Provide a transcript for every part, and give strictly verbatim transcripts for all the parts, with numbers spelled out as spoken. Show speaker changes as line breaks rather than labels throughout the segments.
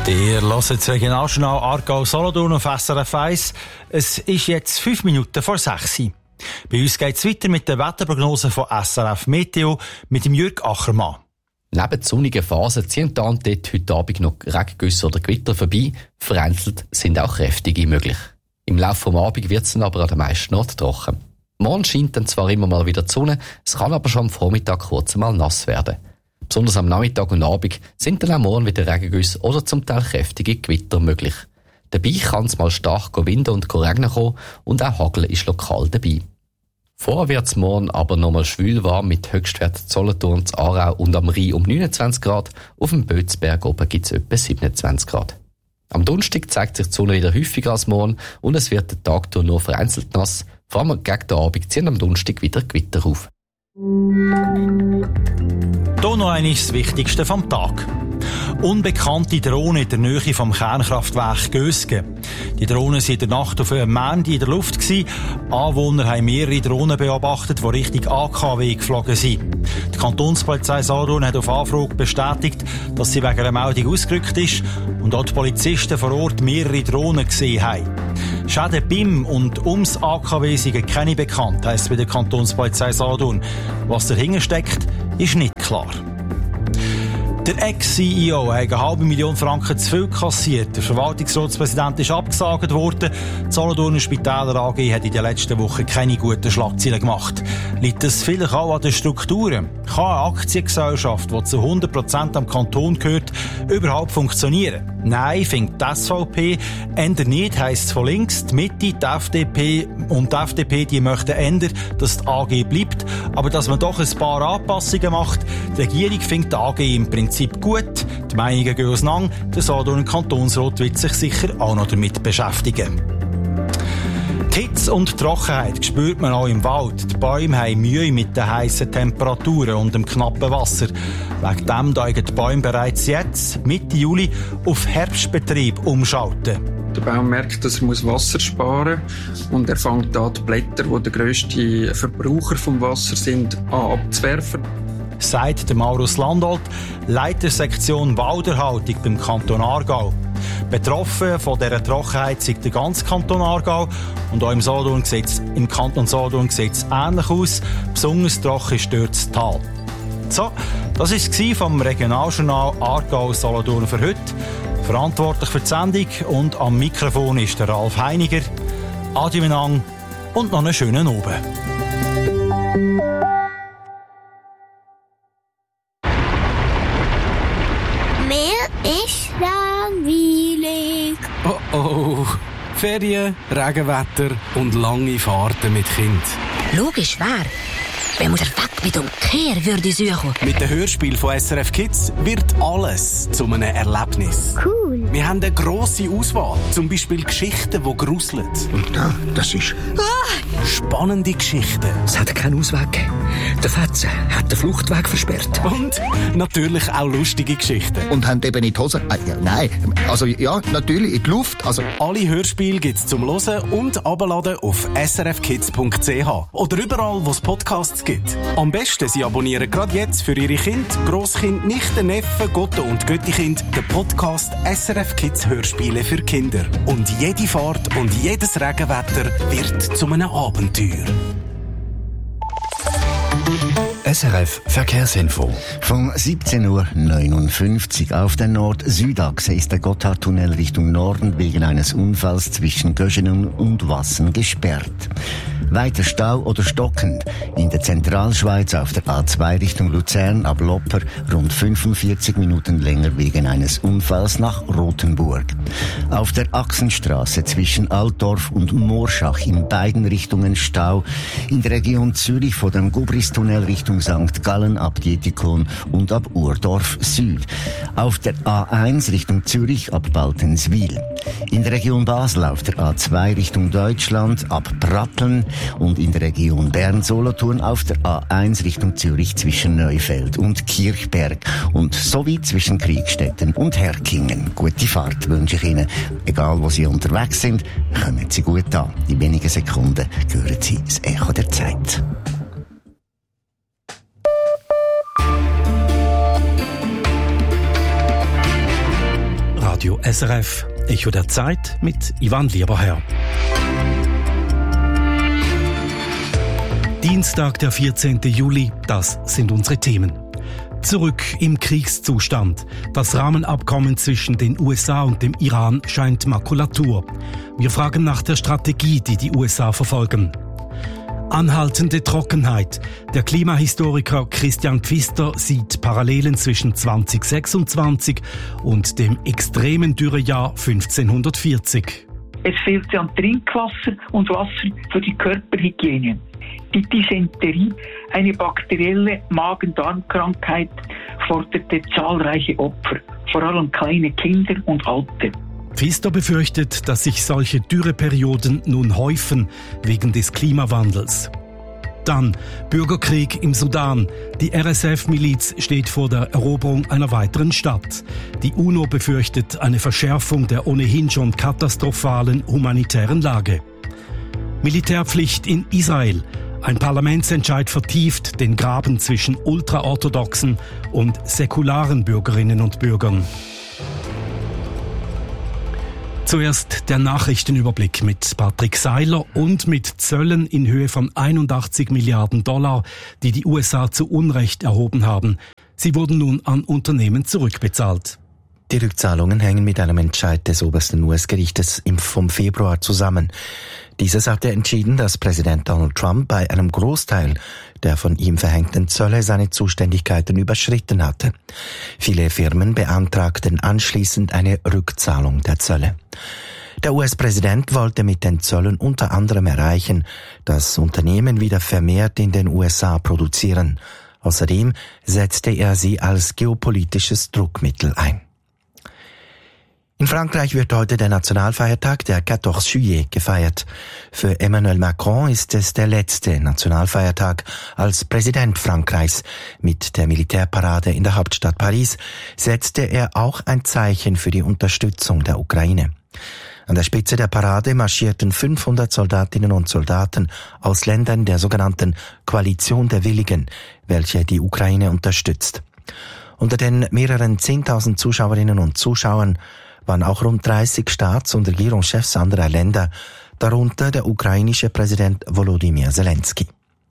Ihr hört das Regionaljournal Aargau-Solothurn auf S R F eins. Es ist jetzt fünf Minuten vor sechs. Bei uns geht es weiter mit der Wetterprognose von S R F Meteo mit dem Jürg Achermann.
Neben sonnigen Phasen ziehen dann dort heute Abend noch Regengüsse oder Gewitter vorbei. Vereinzelt sind auch kräftige möglich. Im Laufe des Abends wird es dann aber an den meisten Orten trocken. Morgen scheint dann zwar immer mal wieder die Sonne, es kann aber schon am Vormittag kurz mal nass werden. Besonders am Nachmittag und Abend sind dann auch morgen wieder Regengüsse oder zum Teil kräftige Gewitter möglich. Dabei kann es mal stark winden und regnen kommen und auch Hagel ist lokal dabei. Vorher wird es morgen aber nochmal schwül warm mit Höchstwert Solothurn, Aarau und am Rhein um neunundzwanzig Grad, auf dem Bötzberg oben gibt es etwa siebenundzwanzig Grad. Am Donnerstag zeigt sich die Sonne wieder häufiger als morgen und es wird den Tag durch nur vereinzelt nass. Vor allem gegen den Abend ziehen am Donnerstag wieder Gewitter auf.
Hier noch einmal das Wichtigste vom Tag. Unbekannte Drohne in der Nähe vom Kernkraftwerk Gösgen. Die Drohnen waren in der Nacht auf einem Montag in der Luft. Anwohner haben mehrere Drohnen beobachtet, die Richtung A K W geflogen sind. Die Kantonspolizei Solothurn hat auf Anfrage bestätigt, dass sie wegen einer Meldung ausgerückt ist und auch die Polizisten vor Ort mehrere Drohnen gesehen haben. Schäden beim und ums A K W sind keine bekannt, heisst es bei der Kantonspolizei Solothurn. Was dahinter steckt, ist nicht klar. Der Ex-C E O hat eine halbe Million Franken zu viel kassiert. Der Verwaltungsratspräsident ist abgesagt worden. Die Solothurner Spitäler A G hat in den letzten Wochen keine guten Schlagzeilen gemacht. Liegt das vielleicht auch an den Strukturen? Kann eine Aktiengesellschaft, die zu hundert Prozent am Kanton gehört, überhaupt funktionieren? Nein, findet die S V P. Ändern nicht, heisst es von links. Die Mitte, die F D P und die F D P, die möchten ändern, dass die A G bleibt. Aber dass man doch ein paar Anpassungen macht. Die Regierung findet die A G im Prinzip gut. Die Meinungen gehen auseinander. Der Solothurner Kantonsrat wird sich sicher auch noch damit beschäftigen. Die Hitze und die Trockenheit spürt man auch im Wald. Die Bäume haben Mühe mit den heissen Temperaturen und dem knappen Wasser. Wegen dem dürfen die Bäume bereits jetzt, Mitte Juli, auf Herbstbetrieb umschalten.
Der Baum merkt, dass er Wasser sparen muss und er fängt an, die Blätter, die der grösste Verbraucher vom Wasser sind, an abzuwerfen.
Sagt der Maurus Landolt, Leiter Sektion Walderhaltung beim Kanton Aargau. Betroffen von dieser Trockenheit sind der ganze Kanton Aargau und auch im, Solothurn sieht's, im Kanton Solothurn sieht es ähnlich aus. Besonders trocken ist dort das Tal. So, das war es vom Regionaljournal Aargau-Solothurn für heute. Verantwortlich für die Sendung und am Mikrofon ist der Ralf Heiniger. Adieu miteinander und noch einen schönen Abend.
Ist langweilig.
Oh oh, Ferien, Regenwetter und lange Fahrten mit Kind.
Logisch wäre, wenn man den Weg mit Umkehr würde suchen.
Mit dem Hörspiel von S R F Kids wird alles zu einem Erlebnis.
Cool.
Wir haben eine grosse Auswahl, zum Beispiel Geschichten, die gruseln.
Ja, das ist...
Ah.
Spannende Geschichten.
Es hat keinen Ausweg gegeben. Der Fetze hat den Fluchtweg versperrt.
Und natürlich auch lustige Geschichten.
Und haben eben in die Hose... Äh, ja, nein, also ja, natürlich in die Luft. Also.
Alle Hörspiele gibt's zum Hören und Abladen auf s r f kids punkt c h oder überall, wo es Podcasts gibt. Am besten Sie abonnieren gerade jetzt für Ihre Kinder, Grosskind, Nichten, Neffen, Gotte und Göttikind den Podcast S R F Kids Hörspiele für Kinder. Und jede Fahrt und jedes Regenwetter wird zu einem Abenteuer.
S R F Verkehrsinfo.
Von siebzehn Uhr neunundfünfzig auf der Nord-Süd-Achse ist der Gotthardtunnel Richtung Norden wegen eines Unfalls zwischen Göschenen und Wassen gesperrt. Weiter Stau oder stockend in der Zentralschweiz auf der A zwei Richtung Luzern ab Lopper rund fünfundvierzig Minuten länger wegen eines Unfalls nach Rothenburg. Auf der Achsenstraße zwischen Altdorf und Morschach in beiden Richtungen Stau. In der Region Zürich vor dem Gubristunnel Richtung Sankt Gallen ab Dietikon und ab Urdorf Süd. Auf der A eins Richtung Zürich ab Baltenswil. In der Region Basel auf der A zwei Richtung Deutschland ab Pratteln und in der Region Bern-Solothurn auf der A eins Richtung Zürich zwischen Neufeld und Kirchberg und sowie zwischen Kriegstetten und Herkingen. Gute Fahrt wünsche ich Ihnen. Egal wo Sie unterwegs sind, kommen Sie gut an. In wenigen Sekunden hören Sie das Echo der Zeit.
Radio S R F, Echo der Zeit mit Ivan Lieberherr. Dienstag, der vierzehnten Juli, das sind unsere Themen. Zurück im Kriegszustand. Das Rahmenabkommen zwischen den U S A und dem Iran scheint Makulatur. Wir fragen nach der Strategie, die die U S A verfolgen. Anhaltende Trockenheit. Der Klimahistoriker Christian Pfister sieht Parallelen zwischen zweitausendsechsundzwanzig und dem extremen Dürrejahr fünfzehnhundertvierzig.
Es fehlt an Trinkwasser und Wasser für die Körperhygiene. Die Dysenterie, eine bakterielle Magen-Darm-Krankheit, forderte zahlreiche Opfer, vor allem kleine Kinder und Alte.
Pfister befürchtet, dass sich solche Dürreperioden nun häufen wegen des Klimawandels. Dann Bürgerkrieg im Sudan. Die R S F-Miliz steht vor der Eroberung einer weiteren Stadt. Die UNO befürchtet eine Verschärfung der ohnehin schon katastrophalen humanitären Lage. Militärpflicht in Israel. Ein Parlamentsentscheid vertieft den Graben zwischen ultraorthodoxen und säkularen Bürgerinnen und Bürgern. Zuerst der Nachrichtenüberblick mit Patrick Seiler und mit Zöllen in Höhe von einundachtzig Milliarden Dollar, die die U S A zu Unrecht erhoben haben. Sie wurden nun an Unternehmen zurückbezahlt.
Die Rückzahlungen hängen mit einem Entscheid des obersten U S-Gerichtes vom Februar zusammen. Dieses hatte entschieden, dass Präsident Donald Trump bei einem Großteil der von ihm verhängten Zölle seine Zuständigkeiten überschritten hatte. Viele Firmen beantragten anschließend eine Rückzahlung der Zölle. Der U S-Präsident wollte mit den Zöllen unter anderem erreichen, dass Unternehmen wieder vermehrt in den U S A produzieren. Außerdem setzte er sie als geopolitisches Druckmittel ein. In Frankreich wird heute der Nationalfeiertag, der quatorze Juillet, gefeiert. Für Emmanuel Macron ist es der letzte Nationalfeiertag als Präsident Frankreichs. Mit der Militärparade in der Hauptstadt Paris setzte er auch ein Zeichen für die Unterstützung der Ukraine. An der Spitze der Parade marschierten fünfhundert Soldatinnen und Soldaten aus Ländern der sogenannten Koalition der Willigen, welche die Ukraine unterstützt. Unter den mehreren zehntausend Zuschauerinnen und Zuschauern waren auch rund dreißig Staats- und Regierungschefs anderer Länder, darunter der ukrainische Präsident Volodymyr Zelensky.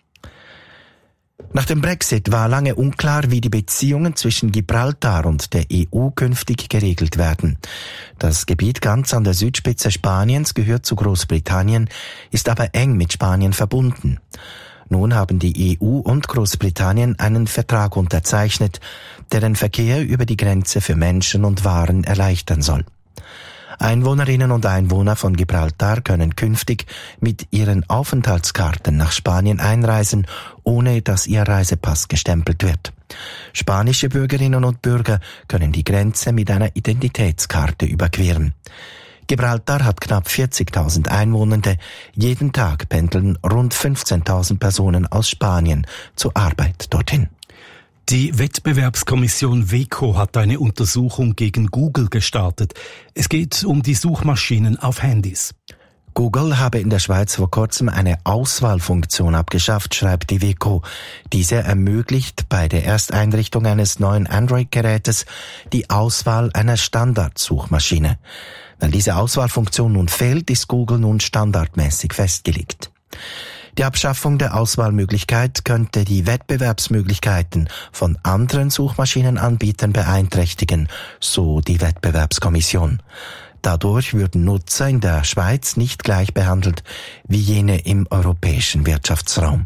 Nach dem Brexit war lange unklar, wie die Beziehungen zwischen Gibraltar und der E U künftig geregelt werden. Das Gebiet ganz an der Südspitze Spaniens gehört zu Großbritannien, ist aber eng mit Spanien verbunden. Nun haben die E U und Großbritannien einen Vertrag unterzeichnet, der den Verkehr über die Grenze für Menschen und Waren erleichtern soll. Einwohnerinnen und Einwohner von Gibraltar können künftig mit ihren Aufenthaltskarten nach Spanien einreisen, ohne dass ihr Reisepass gestempelt wird. Spanische Bürgerinnen und Bürger können die Grenze mit einer Identitätskarte überqueren. Gibraltar hat knapp vierzigtausend Einwohner. Jeden Tag pendeln rund fünfzehntausend Personen aus Spanien zur Arbeit dorthin.
Die Wettbewerbskommission WECO hat eine Untersuchung gegen Google gestartet. Es geht um die Suchmaschinen auf Handys.
Google habe in der Schweiz vor kurzem eine Auswahlfunktion abgeschafft, schreibt die WECO. Diese ermöglicht bei der Ersteinrichtung eines neuen Android-Gerätes die Auswahl einer Standardsuchmaschine. Weil diese Auswahlfunktion nun fehlt, ist Google nun standardmäßig festgelegt. Die Abschaffung der Auswahlmöglichkeit könnte die Wettbewerbsmöglichkeiten von anderen Suchmaschinenanbietern beeinträchtigen, so die Wettbewerbskommission. Dadurch würden Nutzer in der Schweiz nicht gleich behandelt wie jene im europäischen Wirtschaftsraum.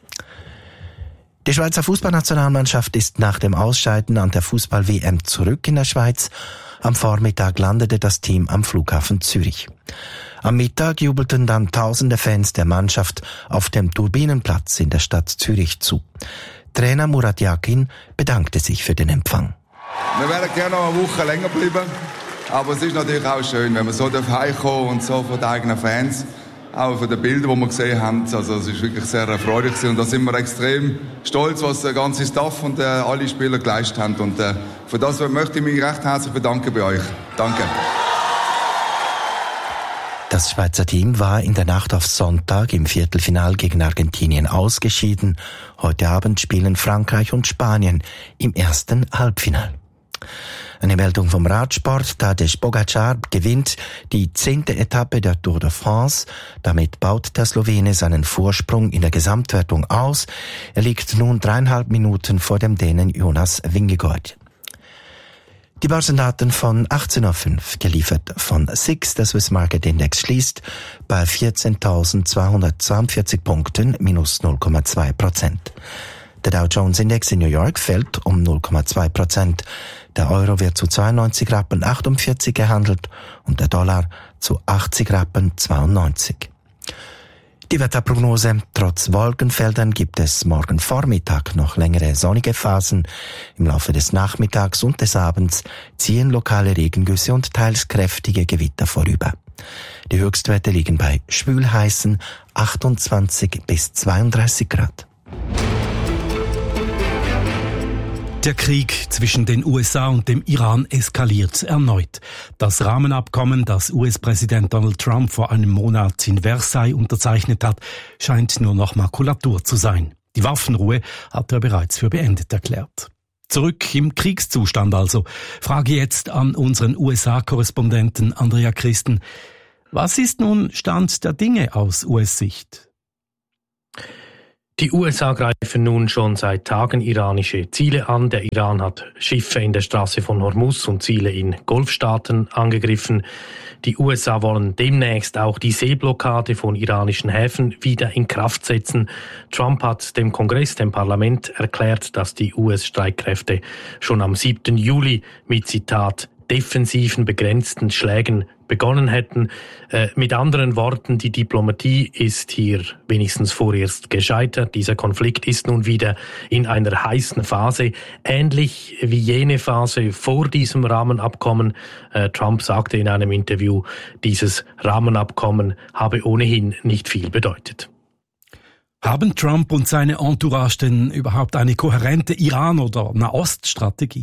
Die Schweizer Fußballnationalmannschaft ist nach dem Ausscheiden an der Fußball-W M zurück in der Schweiz. Am Vormittag landete das Team am Flughafen Zürich. Am Mittag jubelten dann tausende Fans der Mannschaft auf dem Turbinenplatz in der Stadt Zürich zu. Trainer Murat Yakin bedankte sich für den Empfang.
Wir wären gerne noch eine Woche länger bleiben, aber es ist natürlich auch schön, wenn man so heimkommen und so von den eigenen Fans, auch von den Bildern, die wir gesehen haben. Also es ist wirklich sehr erfreulich und da sind wir extrem stolz, was der ganze Staff und äh, alle Spieler geleistet haben. Und äh, für das möchte ich mich recht herzlich bedanken bei euch. Danke.
Das Schweizer Team war in der Nacht auf Sonntag im Viertelfinal gegen Argentinien ausgeschieden. Heute Abend spielen Frankreich und Spanien im ersten Halbfinal. Eine Meldung vom Radsport. Tadej Pogacar gewinnt die zehnte Etappe der Tour de France. Damit baut der Slowene seinen Vorsprung in der Gesamtwertung aus. Er liegt nun dreieinhalb Minuten vor dem Dänen Jonas Vingegaard. Die Börsendaten von achtzehn Uhr fünf, geliefert von S I X. Der Swiss Market Index schließt bei vierzehntausendzweihundertzweiundvierzig Punkten, minus null Komma zwei Prozent. Der Dow Jones Index in New York fällt um null Komma zwei Prozent. Der Euro wird zu zweiundneunzig Rappen achtundvierzig gehandelt und der Dollar zu achtzig Rappen zweiundneunzig. Die Wetterprognose. Trotz Wolkenfeldern gibt es morgen Vormittag noch längere sonnige Phasen. Im Laufe des Nachmittags und des Abends ziehen lokale Regengüsse und teils kräftige Gewitter vorüber. Die Höchstwerte liegen bei schwülheißen achtundzwanzig bis zweiunddreißig Grad.
Der Krieg zwischen den U S A und dem Iran eskaliert erneut. Das Rahmenabkommen, das U S-Präsident Donald Trump vor einem Monat in Versailles unterzeichnet hat, scheint nur noch Makulatur zu sein. Die Waffenruhe hat er bereits für beendet erklärt. Zurück im Kriegszustand also. Frage jetzt an unseren U S A-Korrespondenten Andrea Christen. Was ist nun Stand der Dinge aus U S-Sicht?
Die U S A greifen nun schon seit Tagen iranische Ziele an. Der Iran hat Schiffe in der Straße von Hormuz und Ziele in Golfstaaten angegriffen. Die U S A wollen demnächst auch die Seeblockade von iranischen Häfen wieder in Kraft setzen. Trump hat dem Kongress, dem Parlament, erklärt, dass die U S-Streitkräfte schon am siebten Juli mit, Zitat, defensiven, begrenzten Schlägen begonnen hätten. Äh, mit anderen Worten, die Diplomatie ist hier wenigstens vorerst gescheitert. Dieser Konflikt ist nun wieder in einer heißen Phase, ähnlich wie jene Phase vor diesem Rahmenabkommen. Äh, Trump sagte in einem Interview, dieses Rahmenabkommen habe ohnehin nicht viel bedeutet.
Haben Trump und seine Entourage denn überhaupt eine kohärente Iran- oder Nahost-Strategie?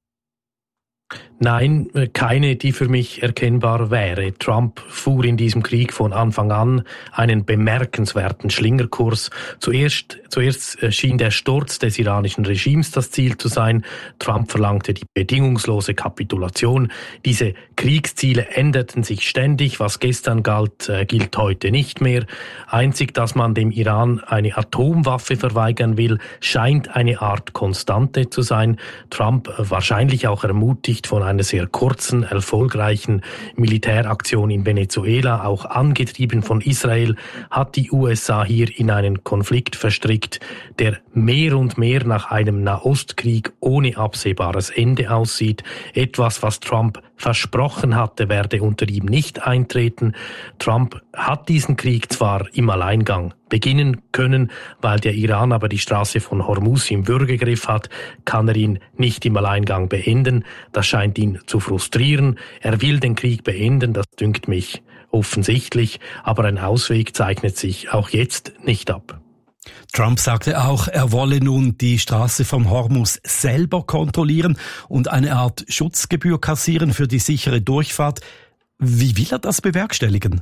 Nein, keine, die für mich erkennbar wäre. Trump fuhr in diesem Krieg von Anfang an einen bemerkenswerten Schlingerkurs. Zuerst, zuerst schien der Sturz des iranischen Regimes das Ziel zu sein. Trump verlangte die bedingungslose Kapitulation. Diese Kriegsziele änderten sich ständig. Was gestern galt, gilt heute nicht mehr. Einzig, dass man dem Iran eine Atomwaffe verweigern will, scheint eine Art Konstante zu sein. Trump, wahrscheinlich auch ermutigt von einer sehr kurzen, erfolgreichen Militäraktion in Venezuela, auch angetrieben von Israel, hat die U S A hier in einen Konflikt verstrickt, der mehr und mehr nach einem Nahostkrieg ohne absehbares Ende aussieht. Etwas, was Trump versprochen hatte, werde unter ihm nicht eintreten. Trump hat diesen Krieg zwar im Alleingang beginnen können, weil der Iran aber die Straße von Hormuz im Würgegriff hat, kann er ihn nicht im Alleingang beenden. Das scheint ihn zu frustrieren. Er will den Krieg beenden, das dünkt mich offensichtlich, aber ein Ausweg zeichnet sich auch jetzt nicht ab.
Trump sagte auch, er wolle nun die Straße vom Hormuz selber kontrollieren und eine Art Schutzgebühr kassieren für die sichere Durchfahrt. Wie will er das bewerkstelligen?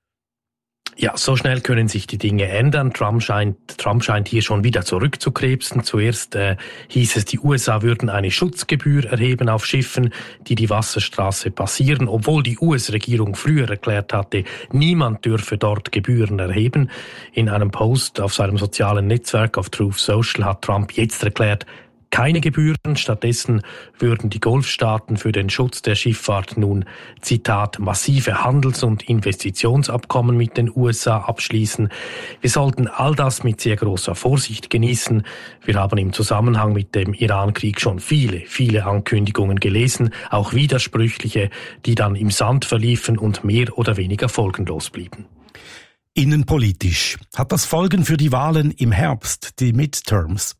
Ja, so schnell können sich die Dinge ändern. Trump scheint, Trump scheint hier schon wieder zurückzukrebsen. Zuerst äh, hieß es, die U S A würden eine Schutzgebühr erheben auf Schiffen, die die Wasserstraße passieren, obwohl die U S-Regierung früher erklärt hatte, niemand dürfe dort Gebühren erheben. In einem Post auf seinem sozialen Netzwerk auf Truth Social hat Trump jetzt erklärt, keine Gebühren, stattdessen würden die Golfstaaten für den Schutz der Schifffahrt nun, Zitat, massive Handels- und Investitionsabkommen mit den U S A abschließen. Wir sollten all das mit sehr großer Vorsicht genießen. Wir haben im Zusammenhang mit dem Iran-Krieg schon viele, viele Ankündigungen gelesen, auch widersprüchliche, die dann im Sand verliefen und mehr oder weniger folgenlos blieben.
Innenpolitisch hat das Folgen für die Wahlen im Herbst, die Midterms.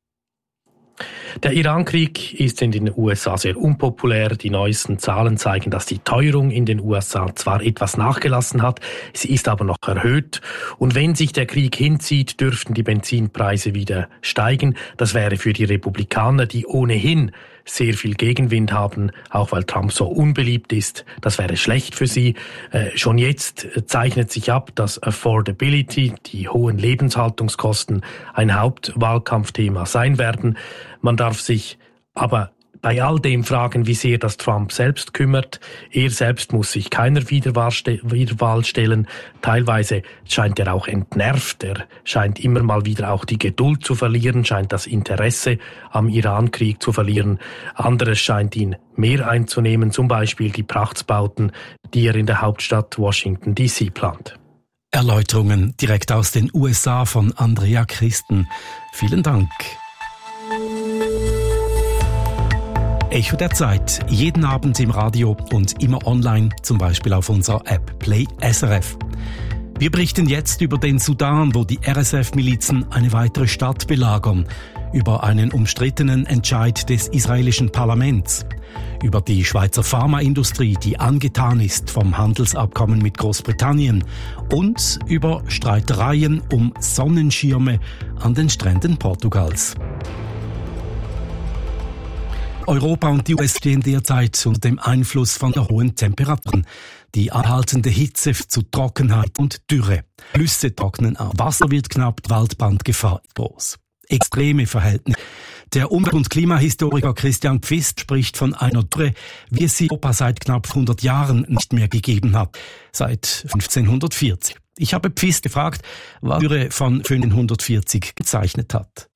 Der Iran-Krieg ist in den U S A sehr unpopulär. Die neuesten Zahlen zeigen, dass die Teuerung in den U S A zwar etwas nachgelassen hat, sie ist aber noch erhöht. Und wenn sich der Krieg hinzieht, dürften die Benzinpreise wieder steigen. Das wäre für die Republikaner, die ohnehin sehr viel Gegenwind haben, auch weil Trump so unbeliebt ist. Das wäre schlecht für sie. Äh, schon jetzt zeichnet sich ab, dass Affordability, die hohen Lebenshaltungskosten, ein Hauptwahlkampfthema sein werden. Man darf sich aber Bei all dem fragen, wie sehr das Trump selbst kümmert. Er selbst muss sich keiner Wiederwahl stellen. Teilweise scheint er auch entnervt. Er scheint immer mal wieder auch die Geduld zu verlieren, scheint das Interesse am Iran-Krieg zu verlieren. Anderes scheint ihn mehr einzunehmen, zum Beispiel die Prachtbauten, die er in der Hauptstadt Washington D C plant.
Erläuterungen direkt aus den U S A von Andrea Christen. Vielen Dank. Echo der Zeit, jeden Abend im Radio und immer online, zum Beispiel auf unserer App Play S R F. Wir berichten jetzt über den Sudan, wo die R S F-Milizen eine weitere Stadt belagern, über einen umstrittenen Entscheid des israelischen Parlaments, über die Schweizer Pharmaindustrie, die angetan ist vom Handelsabkommen mit Großbritannien und über Streitereien um Sonnenschirme an den Stränden Portugals. Europa und die U S stehen derzeit unter dem Einfluss von der hohen Temperaturen. Die anhaltende Hitze zu Trockenheit und Dürre. Flüsse trocknen ab, Wasser wird knapp, Waldbrandgefahr groß. Extreme Verhältnisse. Der Umwelt- und Klimahistoriker Christian Pfist spricht von einer Dürre, wie es sie in Europa seit knapp hundert Jahren nicht mehr gegeben hat, seit fünfzehnhundertvierzig. Ich habe Pfist gefragt, was die Dürre von fünfzehnhundertvierzig gezeichnet hat.